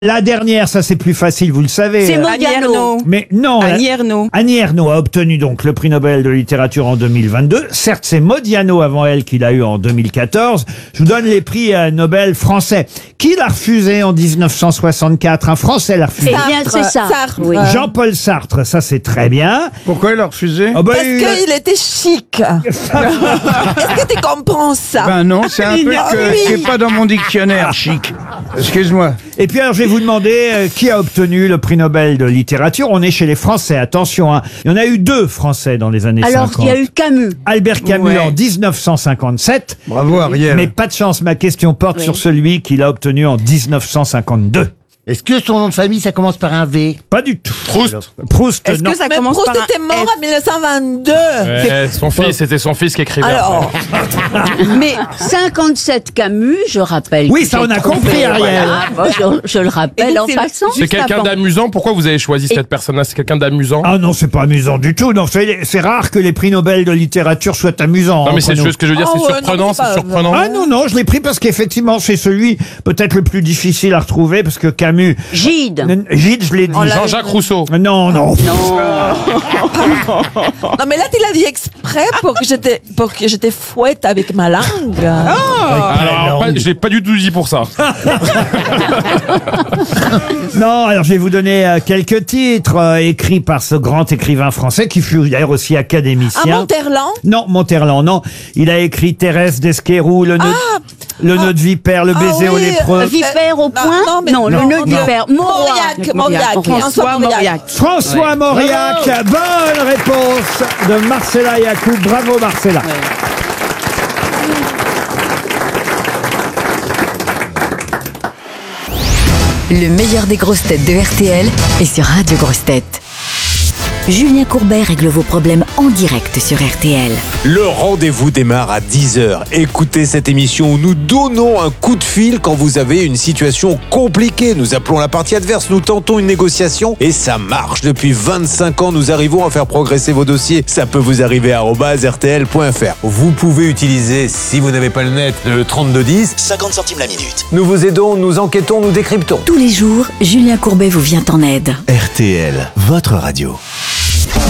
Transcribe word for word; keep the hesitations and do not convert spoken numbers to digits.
La dernière, ça c'est plus facile, vous le savez. C'est Euh, Modiano. Mais non, Annie la- Ernaux. Annie Ernaux a obtenu donc le prix Nobel de littérature en deux mille vingt-deux. Certes, c'est Modiano avant elle qui l'a eu en deux mille quatorze. Je vous donne les prix euh, Nobel français. Qui l'a refusé en dix-neuf cent soixante-quatre? Un Français l'a refusé. Eh bien, c'est ça. Sartre. Oui. Euh, Jean-Paul Sartre, ça c'est très bien. Pourquoi il a refusé? Oh, bah, Parce il a- qu'il était chic. Est-ce que tu comprends ça? Ben non, c'est un truc Ah euh, oui. qui est pas dans mon dictionnaire, chic. Excuse-moi. Et puis alors je vais vous demander euh, qui a obtenu le prix Nobel de littérature. On est chez les Français, attention. Hein. Il y en a eu deux Français dans les années Alors, cinquante. il y a eu Camus. Albert Camus Ouais. en dix-neuf cent cinquante-sept. Bravo Ariel. Mais pas de chance, ma question porte Oui. sur celui qui l'a obtenu en dix-neuf cent cinquante-deux. Est-ce que son nom de famille, ça commence par un V? Pas du tout. Proust. Proust, Est-ce non. que ça Mais commence Proust par un était mort F en mille neuf cent vingt-deux. Ouais, son fils, c'était son fils qui écrivait. Alors, Mais cinquante-sept Camus, je rappelle. Oui, que ça, j'ai on a trouvé, compris, Ariel. voilà, bon, je, je le rappelle Et en donc, c'est- passant. C'est quelqu'un d'amusant. Pourquoi vous avez choisi cette personne-là? C'est quelqu'un d'amusant? Ah non, c'est pas amusant du tout. Non, c'est c'est rare que les prix Nobel de littérature soient amusants. Non, mais entre c'est nous. juste ce que je veux dire, Oh, c'est ouais, surprenant, non, c'est c'est pas- surprenant. Ah non, non, je l'ai pris parce qu'effectivement, c'est celui peut-être le plus difficile à retrouver parce que Camus... Gide. N- Gide, je l'ai dit. Jean-Jacques Rousseau. Non, non. Non. non mais là tu l'as dit exprès pour que j'étais pour que j'étais fouette avec ma langue. Alors, pas- je l'ai pas du tout dit pour ça. Non, alors je vais vous donner euh, quelques titres euh, écrits par ce grand écrivain français qui fut d'ailleurs aussi À académicien. Monterland. Non, Monterland, non. Il a écrit Thérèse d'Esquerou, le nœud, le nœud de vipère, le baiser Ah au oui, lépreux. euh, Vipère au Non, point. non, mais- Non, le non, nœud de non. vipère. Mauriac, Mauriac, François Mauriac. François Mauriac, bonne réponse de Marcella Yacoub. Bravo Marcella. Le meilleur des grosses têtes de R T L est sur Radio Grosses Têtes. Julien Courbet règle vos problèmes en direct sur R T L. Le rendez-vous démarre à dix heures. Écoutez cette émission où nous donnons un coup de fil quand vous avez une situation compliquée. Nous appelons la partie adverse, nous tentons une négociation et ça marche. Depuis vingt-cinq ans, nous arrivons à faire progresser vos dossiers. Ça peut vous arriver à arobase r t l point f r. Vous pouvez utiliser, si vous n'avez pas le net, le trente-deux dix. cinquante centimes la minute. Nous vous aidons, nous enquêtons, nous décryptons. Tous les jours, Julien Courbet vous vient en aide. R T L, votre radio.